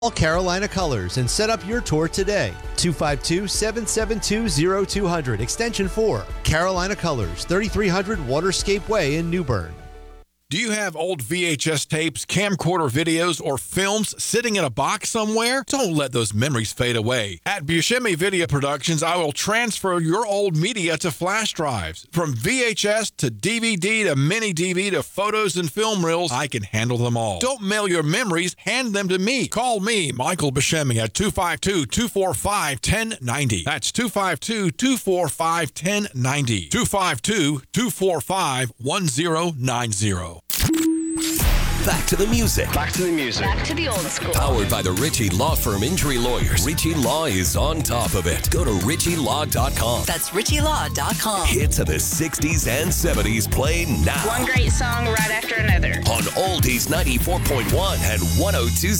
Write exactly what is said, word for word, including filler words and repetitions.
Call Carolina Colors and set up your tour today. two five two, seven seven two, zero two zero zero, extension four. Carolina Colors, thirty-three hundred Waterscape Way in New Bern. Do you have old V H S tapes, camcorder videos, or films sitting in a box somewhere? Don't let those memories fade away. At Buscemi Video Productions, I will transfer your old media to flash drives. From V H S to D V D to mini D V to photos and film reels, I can handle them all. Don't mail your memories, hand them to me. Call me, Michael Buscemi, at two five two, two four five, one zero nine zero. That's two five two, two four five, one zero nine zero. two five two, two four five, one zero nine zero. Back to the music. Back to the music. Back to the old school. Powered by the Ritchie Law Firm Injury Lawyers. Ritchie Law is on top of it. Go to ritchie law dot com. That's ritchie law dot com. Hits of the sixties and seventies play now. One great song right after another. On Oldies ninety-four point one and one oh two point